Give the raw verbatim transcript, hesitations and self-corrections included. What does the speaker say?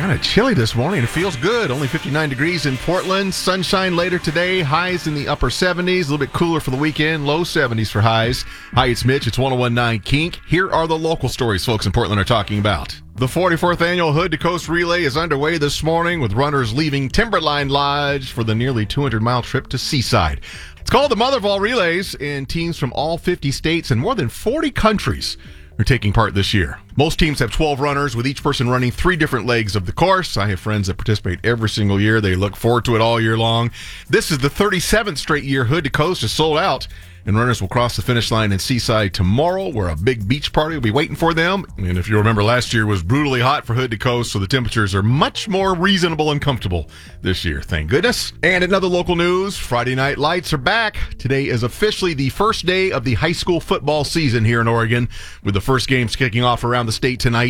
Kind of chilly this morning. It feels good. Only fifty-nine degrees in Portland. Sunshine later today. Highs in the upper seventies. A little bit cooler for the weekend. Low seventies for highs. Hi, it's Mitch. It's one oh one point nine Kink. Here are the local stories folks in Portland are talking about. The forty-fourth annual Hood to Coast Relay is underway this morning with runners leaving Timberline Lodge for the nearly two hundred mile trip to Seaside. It's called the Mother of All Relays, and teams from all fifty states and more than forty countries are taking part this year. Most teams have twelve runners, with each person running three different legs of the course. I have friends that participate every single year. They look forward to it all year long. This is the thirty-seventh straight year Hood to Coast is sold out, and runners will cross the finish line in Seaside tomorrow, where a big beach party will be waiting for them. And if you remember, last year was brutally hot for Hood to Coast, so the temperatures are much more reasonable and comfortable this year, thank goodness. And another local news, Friday Night Lights are back. Today is officially the first day of the high school football season here in Oregon, with the first games kicking off around the state tonight.